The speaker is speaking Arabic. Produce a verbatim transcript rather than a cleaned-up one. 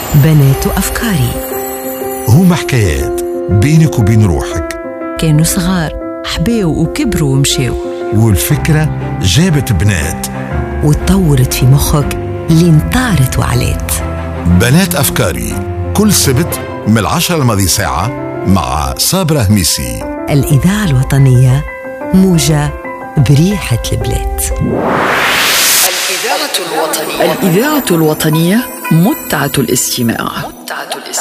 بنات أفكاري. هما حكايات بينك وبين روحك. كانوا صغار حباو وكبروا ومشاو، والفكرة جابت بنات وتطورت في مخك لين طارت وعلات. بنات أفكاري كل سبت من العشرة الماضي ساعة مع صابرة هميسي. الإذاعة الوطنية موجة بريحة البلاد. الإذاعة الوطنية الإذاعة الوطنية متعة الاستماع.